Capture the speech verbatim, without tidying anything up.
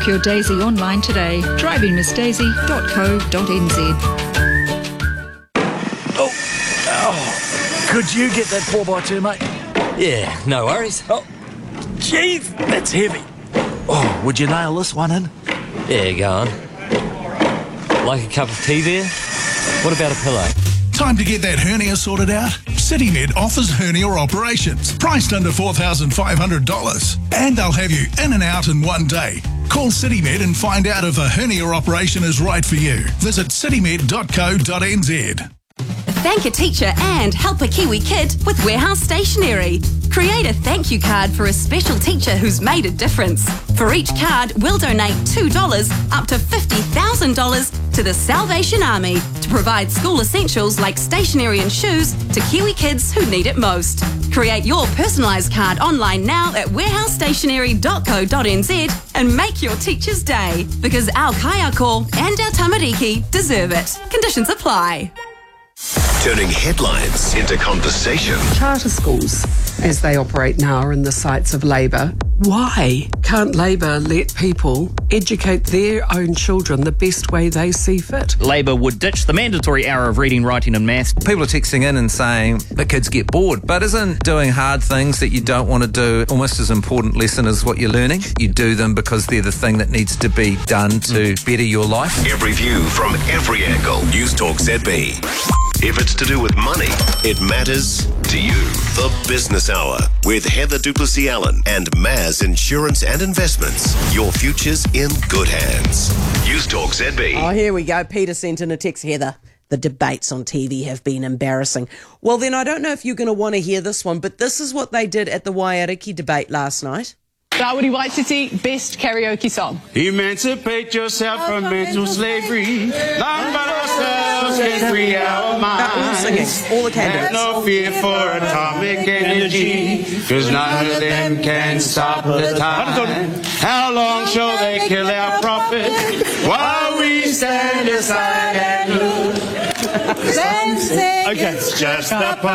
Book your Daisy online today. driving miss daisy dot co dot n z. Oh, oh, could you get that four by two, mate? Yeah, no worries. Oh, jeez, that's heavy. Oh, would you nail this one in? Yeah, go on. Like a cup of tea there? What about a pillow? Time to get that hernia sorted out? CityMed offers hernia operations, priced under four thousand five hundred dollars. And they'll have you in and out in one day. Call CityMed and find out if a hernia operation is right for you. Visit citymed dot co dot n z. Thank a teacher and help a Kiwi kid with Warehouse Stationery. Create a thank you card for a special teacher who's made a difference. For each card, we'll donate two dollars up to fifty thousand dollars to the Salvation Army to provide school essentials like stationery and shoes to Kiwi kids who need it most. Create your personalised card online now at warehouse stationery dot co dot n z and make your teacher's day, because our kaiako and our tamariki deserve it. Conditions apply. Turning headlines into conversation. Charter schools, as they operate now, are in the sights of Labor. Why can't Labor let people educate their own children the best way they see fit? Labor would ditch the mandatory hour of reading, writing and maths. People are texting in and saying the kids get bored, but isn't doing hard things that you don't want to do almost as important lesson as what you're learning? You do them because they're the thing that needs to be done to better your life. Every view from every angle. Newstalk Z B. If it's to do with money, it matters to you. The Business Hour with Heather Duplessis-Allen and Maz Insurance and Investments. Your future's in good hands. Newstalk Z B. Oh, here we go. Peter sent in a text. Heather, the debates on T V have been embarrassing. Well, then I don't know if you're going to want to hear this one, but this is what they did at the Waiariki debate last night. Rawiri Waititi, best karaoke song. Emancipate yourself from mental slavery. None but ourselves can free our minds. All singing, all the candidates. Have no fear for atomic energy, cause none of them can stop the time. How long shall they kill our prophet while we stand aside and look? Okay, it's just a